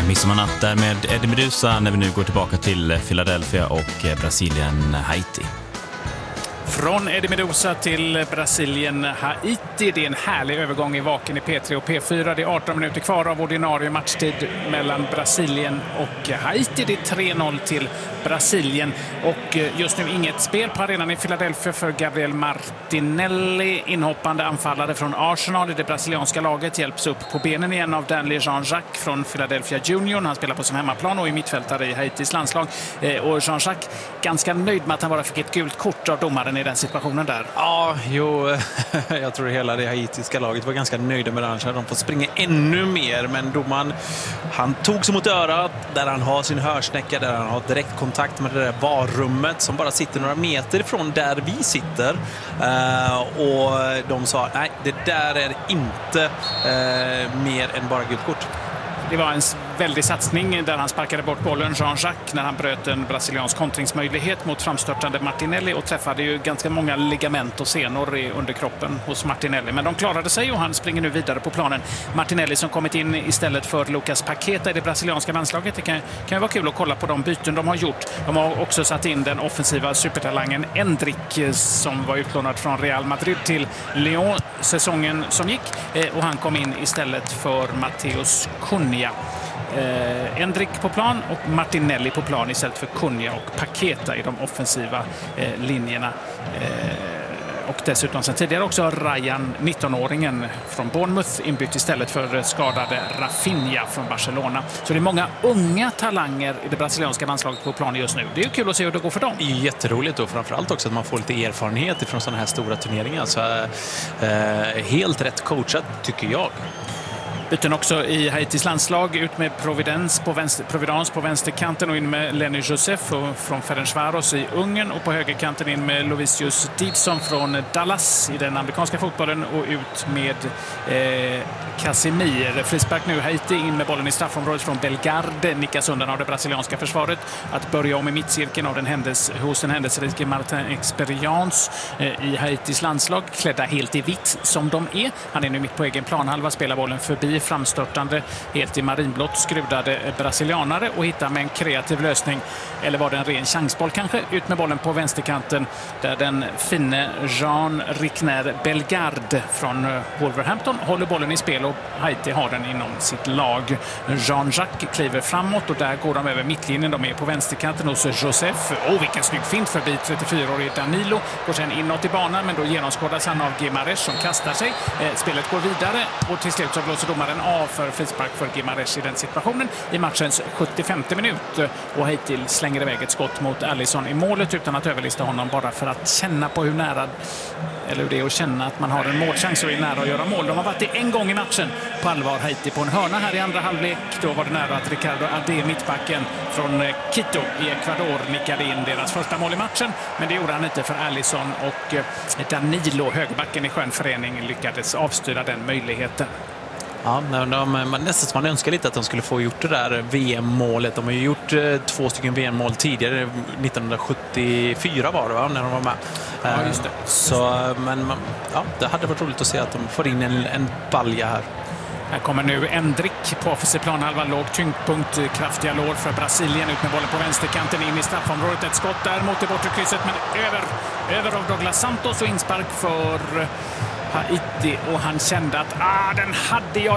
Midsommarnatt där med Eddie Meduza när vi nu går tillbaka till Philadelphia och Brasilien, Haiti. Från Eddie Meduza till Brasilien, Haiti. Det är en härlig övergång i vaken i P3 och P4. Det är 18 minuter kvar av ordinarie matchtid mellan Brasilien och Haiti. Det är 3-0 till Brasilien. Och just nu inget spel på arenan i Philadelphia för Gabriel Martinelli. Inhoppande anfallare från Arsenal i det brasilianska laget hjälps upp på benen igen av Danley Jean-Jacques från Philadelphia Union. Han spelar på sin hemmaplan och är mittfältare i Haitis landslag. Och Jean-Jacques ganska nöjd med att han bara fick ett gult kort av domaren i den situationen där. Ja, jag tror hela det haitiska laget var ganska nöjda med det. De får springa ännu mer, men domaren, han tog sig mot örat där han har sin hörsnäcka, där han har direkt kontakt med det där varummet som bara sitter några meter ifrån där vi sitter. Och de sa, nej, det där är inte mer än bara gult kort. Det var en väldig satsning där han sparkade bort bollen, Jean-Jacques, när han bröt en brasiliansk kontringsmöjlighet mot framstörtande Martinelli och träffade ju ganska många ligament och senor under kroppen hos Martinelli. Men de klarade sig och han springer nu vidare på planen. Martinelli som kommit in istället för Lucas Paqueta i det brasilianska landslaget. Det kan ju vara kul att kolla på de byten de har gjort. De har också satt in den offensiva supertalangen Endrick som var utlånad från Real Madrid till Lyon säsongen som gick. Och han kom in istället för Matheus Cunha. Endrick på plan och Martinelli på plan istället för Cunha och Paqueta i de offensiva linjerna. Och dessutom sen tidigare också Ryan, 19-åringen från Bournemouth, inbytt istället för skadade Rafinha från Barcelona. Så det är många unga talanger i det brasilianska landslaget på plan just nu. Det är ju kul att se hur det går för dem. Det är jätteroligt och framförallt också att man får lite erfarenhet från sådana här stora turneringar. Så helt rätt coachat tycker jag. Byten också i Haitis landslag, ut med Providence på vänsterkanten och in med Lenny Joseph från Ferencvaros i Ungern och på högerkanten in med Lovisius Didson från Dallas i den amerikanska fotbollen och ut med Casemir. Frispark nu, Haiti in med bollen i straffområdet från Belgarde, nickas undan av det brasilianska försvaret. Att börja om i mittcirkeln av hos den händelserike Martin Experience i Haitis landslag, klädda helt i vitt som de är. Han är nu mitt på egen planhalva, spelar bollen förbi framstörtande, helt i marinblått skrudade brasilianare och hittar med en kreativ lösning, eller var det en ren chansboll kanske, ut med bollen på vänsterkanten där den fine Jean Rickner Belgarde från Wolverhampton håller bollen i spel och Haiti har den inom sitt lag. Jean-Jacques kliver framåt och där går de över mittlinjen. De är på vänsterkanten hos Joseph. Vilken snygg fint förbi 34-årig Danilo. Går sen inåt i banan, men då genomskådas han av Guimaraes som kastar sig. Spelet går vidare och till slut så blåser domaren av för frispark för Guimaraes i den situationen i matchens 75:e minut. Och Haiti slänger iväg ett skott mot Alisson i målet utan att överlista honom, bara för att känna på hur nära, eller hur det är att känna att man har en målchans och är nära att göra mål. De har varit det en gång i matchen på allvar, Haiti, på en hörna här i andra halvlek. Då var det nära att Ricardo Ade, mittbacken från Quito i Ecuador, nickade in deras första mål i matchen. Men det gjorde han inte, för Alisson och Danilo, högerbacken i skön förening, lyckades avstyra den möjligheten. Ja, nästan man önskar lite att de skulle få gjort det där VM-målet. De har ju gjort 2 stycken VM-mål tidigare, 1974 var det, va? När de var med. Ja, just det. Så, men ja, det hade varit roligt att se att de får in en balja här. Här kommer nu Endrick på offensiv planhalva, låg tyngdpunkt, kraftiga lår för Brasilien, ut med bollen på vänsterkanten in i straffområdet. Ett skott där mot det bortre krysset, men över av Douglas Santos och inspark för Haiti, och han kände att den hade jag